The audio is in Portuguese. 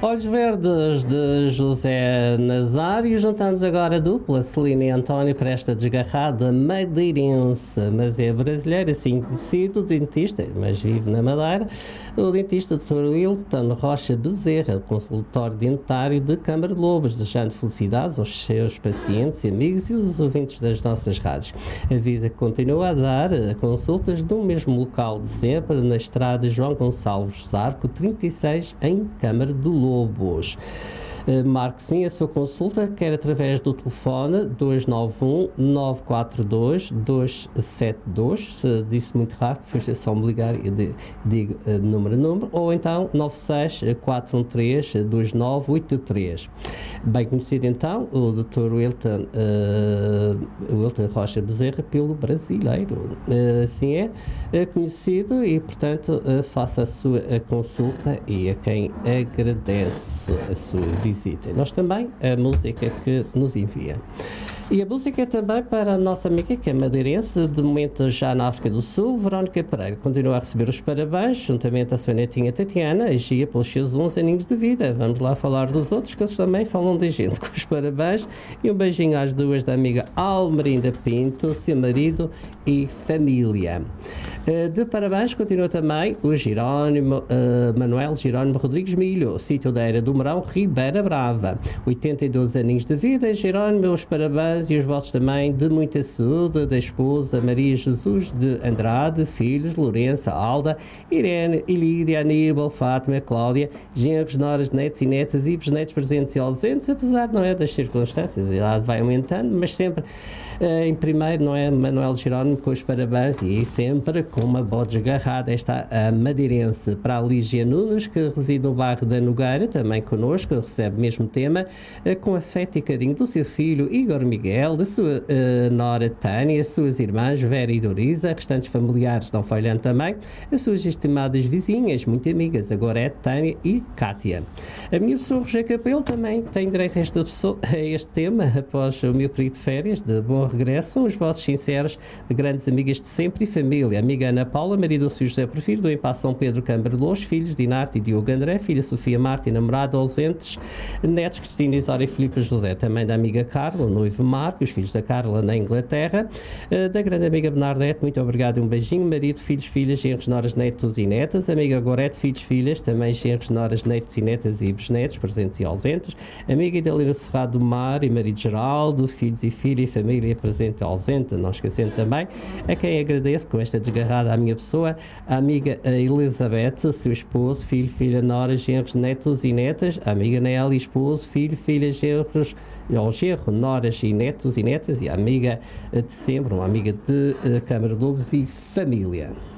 Olhos Verdes de José Nazário. Juntamos agora a dupla Celina e António para esta desgarrada madeirense, mas é brasileiro, assim conhecido, dentista, mas vive na Madeira, o dentista Dr. Wilton Rocha Bezerra, consultório dentário de Câmara de Lobos, desejando felicidades aos seus pacientes e amigos e os ouvintes das nossas rádios. Avisa que continua a dar consultas no mesmo local de sempre, na estrada João Gonçalves Zarco, 36, em Câmara de Lobos. Marque sim a sua consulta, quer através do telefone 291-942-272, se disse muito rápido, depois é só me ligar e digo número a número, ou então 96-413-2983. Bem conhecido então, o Dr. Wilton Rocha Bezerra pelo brasileiro. Assim é conhecido e, portanto, faça a sua consulta e a quem agradece a sua visita. Nós também, a música que nos envia. E a música é também para a nossa amiga que é madeirense, de momento já na África do Sul, Verónica Pereira. Continua a receber os parabéns, juntamente à sua netinha Tatiana, a Gia, pelos seus 11 aninhos de vida. Vamos lá falar dos outros, que eles também falam de gente com os parabéns. E um beijinho às duas da amiga Almerinda Pinto, seu marido e família. De parabéns continua também o Manuel Jerónimo Rodrigues Milho, sítio da Era do Mourão, Ribeira Brava. 82 aninhos de vida, Jerónimo, os parabéns e os votos também de muita saúde da esposa Maria Jesus de Andrade, filhos Lourença, Alda, Irene, Ilídia, Aníbal, Fátima, Cláudia, genros, noras, netos e netas e bisnetos presentes e ausentes, apesar, não é, das circunstâncias, a idade vai aumentando, mas sempre em primeiro, não é, Manuel Jerónimo com os parabéns e sempre com uma boa desgarrada. Esta a madeirense para a Lígia Nunes, que reside no bairro da Nogueira, também connosco, recebe o mesmo tema, com afeto e carinho do seu filho Igor Miguel, da sua nora Tânia, as suas irmãs Vera e Dorisa, restantes familiares não falhando também, as suas estimadas vizinhas, muito amigas, agora é Tânia e Cátia. A minha pessoa, Roger Capelo, também tem direito a este tema, após o meu período de férias, de bom regresso, são os votos sinceros de grandes amigas de sempre e família. Amiga Ana Paula, marido Sr. José Porfírio, do Empa São Pedro Câmara de Lobos, filhos Dinarte e Diogo André, filha Sofia Marta e namorado ausentes, netos Cristina Isória e Filipe José, também da amiga Carla, o noivo Marco, os filhos da Carla na Inglaterra, da grande amiga Bernadette, muito obrigado e um beijinho, marido, filhos, filhas, genros, noras, netos e netas, amiga Gorete, filhos, filhas, também genros, noras, netos e netas e bisnetos, presentes e ausentes, amiga Idalina Serrado do Mar e marido Geraldo, filhos e filha e família presente e ausente, não esquecendo também a quem agradeço com esta desgarrada à minha pessoa, a amiga Elizabeth, seu esposo, filho, filha, nora, genros, netos e netas, a amiga Nelly, esposo, filho, filha, genros, ao genro, noras e netos e netas, e a amiga de sempre, uma amiga de Câmara de Lobos e família.